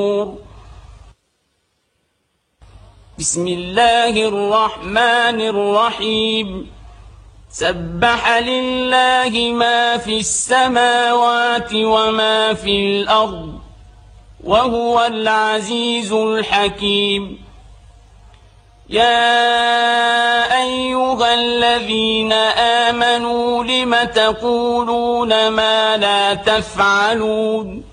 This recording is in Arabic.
بسم الله الرحمن الرحيم سبح لله ما في السماوات وما في الأرض وهو العزيز الحكيم يا أيها الذين آمنوا لم تقولون ما لا تفعلون